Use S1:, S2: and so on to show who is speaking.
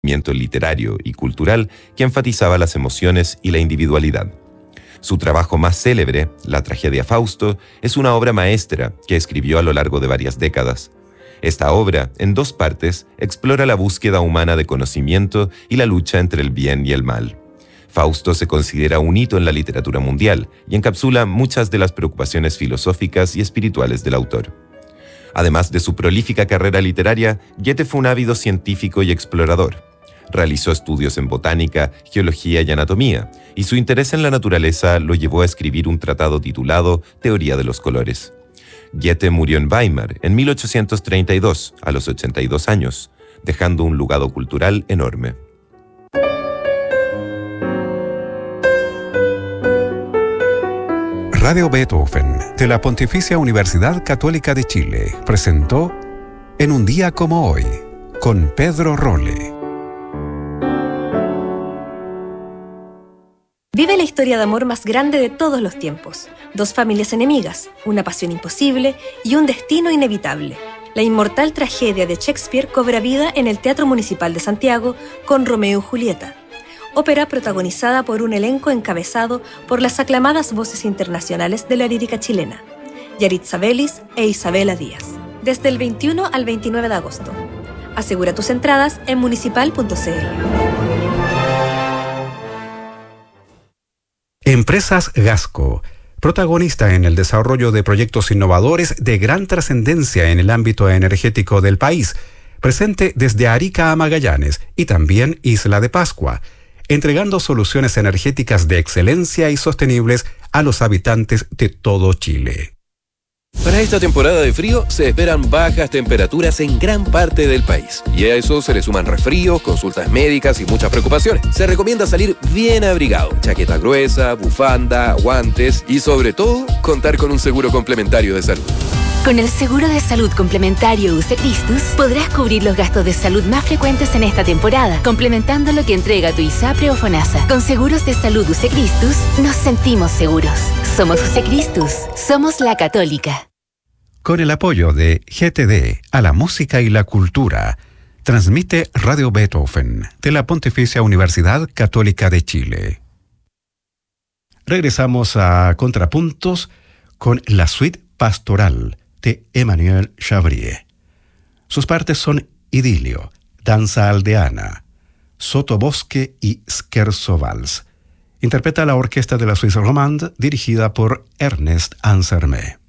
S1: movimiento literario y cultural que enfatizaba las emociones y la individualidad. Su trabajo más célebre, la tragedia Fausto, es una obra maestra que escribió a lo largo de varias décadas. Esta obra, en 2 partes, explora la búsqueda humana de conocimiento y la lucha entre el bien y el mal. Fausto se considera un hito en la literatura mundial y encapsula muchas de las preocupaciones filosóficas y espirituales del autor. Además de su prolífica carrera literaria, Goethe fue un ávido científico y explorador. Realizó estudios en botánica, geología y anatomía, y su interés en la naturaleza lo llevó a escribir un tratado titulado Teoría de los colores. Goethe murió en Weimar en 1832, a los 82 años, dejando un legado cultural enorme.
S2: Radio Beethoven, de la Pontificia Universidad Católica de Chile, presentó En un día como hoy, con Pedro Rolle.
S3: Vive la historia de amor más grande de todos los tiempos. 2 familias enemigas, una pasión imposible y un destino inevitable. La inmortal tragedia de Shakespeare cobra vida en el Teatro Municipal de Santiago con Romeo y Julieta. Ópera protagonizada por un elenco encabezado por las aclamadas voces internacionales de la lírica chilena, Yaritza Vélez e Isabela Díaz. Desde el 21 al 29 de agosto. Asegura tus entradas en municipal.cl.
S2: Empresas Gasco, protagonista en el desarrollo de proyectos innovadores de gran trascendencia en el ámbito energético del país, presente desde Arica a Magallanes y también Isla de Pascua, entregando soluciones energéticas de excelencia y sostenibles a los habitantes de todo Chile.
S4: Para esta temporada de frío se esperan bajas temperaturas en gran parte del país. Y a eso se le suman resfríos, consultas médicas y muchas preocupaciones. Se recomienda salir bien abrigado, chaqueta gruesa, bufanda, guantes y sobre todo contar con un seguro complementario de salud.
S5: Con el seguro de salud complementario UC Christus podrás cubrir los gastos de salud más frecuentes en esta temporada, complementando lo que entrega tu ISAPRE o FONASA. Con seguros de salud UC Christus nos sentimos seguros. Somos UC Christus, somos la Católica.
S2: Con el apoyo de GTD a la música y la cultura, transmite Radio Beethoven de la Pontificia Universidad Católica de Chile. Regresamos a Contrapuntos con la suite pastoral de Emmanuel Chabrier. Sus partes son Idilio, Danza Aldeana, Sotobosque y Scherzo Vals. Interpreta la orquesta de la Suisse Romande dirigida por Ernest Ansermet.